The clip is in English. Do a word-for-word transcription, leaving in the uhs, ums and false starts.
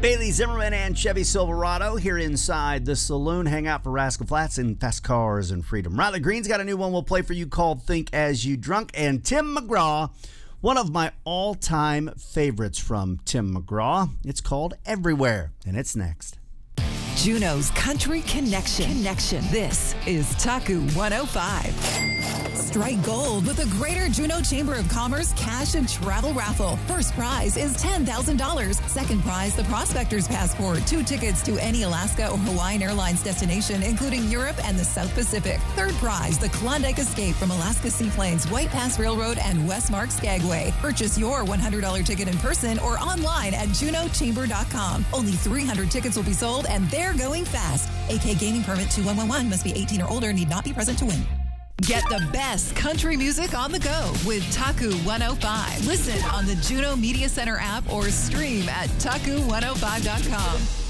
Bailey Zimmerman and Chevy Silverado here inside the saloon. Hang out for Rascal Flatts and Fast Cars and Freedom. Riley Green's got a new one we'll play for you called Think As You Drunk. And Tim McGraw, one of my all-time favorites from Tim McGraw. It's called Everywhere, and it's next. Juno's Country Connection. Connection. This is Taku one oh five. Strike gold with the Greater Juneau Chamber of Commerce Cash and Travel Raffle. First prize is ten thousand dollars. Second prize, the Prospector's Passport. Two tickets to any Alaska or Hawaiian Airlines destination, including Europe and the South Pacific. Third prize, the Klondike Escape from Alaska Seaplanes, White Pass Railroad, and Westmark Skagway. Purchase your one hundred dollars ticket in person or online at juneau chamber dot com. Only three hundred tickets will be sold, and they're going fast. A K Gaming Permit two one one one must be eighteen or older, need not be present to win. Get the best country music on the go with Taku one oh five. Listen on the Juneau Media Center app or stream at taku one oh five dot com.